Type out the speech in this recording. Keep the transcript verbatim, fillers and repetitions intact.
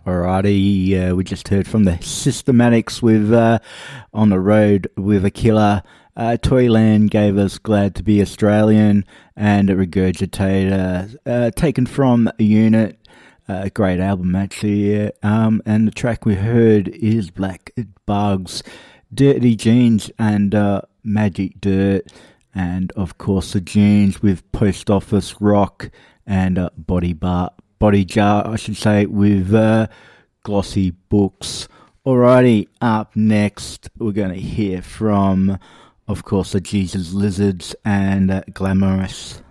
Alrighty, uh, we just heard from the Systematics with uh, On the Road with a Killer. Uh, Toyland gave us Glad to Be Australian, and Regurgitator, uh, taken from a Unit. A uh, great album, actually. Yeah. Um, and the track we heard is Black Bugs, Dirty Jeans, and uh, Magic Dirt. And, of course, the Jeans with Post Office Rock and uh, Body Bar. Body Jar, I should say, with uh, Glossy Books. Alrighty, up next, we're going to hear from, of course, the Jesus Lizards and uh, Glamorous.